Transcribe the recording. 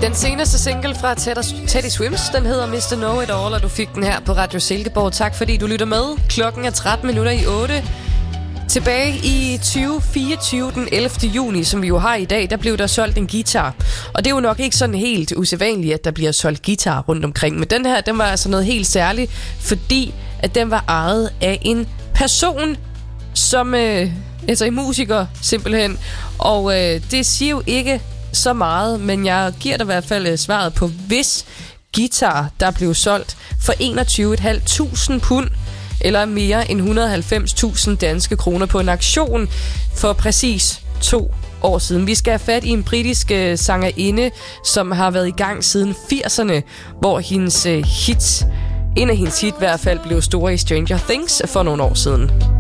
Den seneste single fra Teddy Swims, den hedder Mr. Know It All, og du fik den her på Radio Silkeborg. Tak fordi du lytter med. Klokken er 8:13. Tilbage i 2024, den 11. juni, som vi jo har i dag, der blev der solgt en guitar. Og det er jo nok ikke sådan helt usædvanligt, at der bliver solgt guitar rundt omkring. Men den her, den var altså noget helt særligt, fordi at den var ejet af en person, som altså en musiker simpelthen. Og det siger jo ikke så meget, men jeg giver dig i hvert fald svaret på, hvis guitar, der blev solgt for 21.500 pund, eller mere end 190.000 danske kroner på en auktion for præcis 2 år siden. Vi skal have fat i en britisk sangerinde, som har været i gang siden 80'erne, hvor en af hendes hit i hvert fald blev store i Stranger Things for nogle år siden.